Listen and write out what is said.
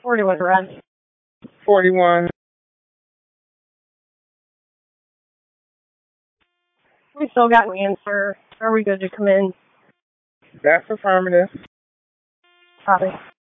41 run. 41. We still got an answer. Are we good to come in? That's affirmative. Copy.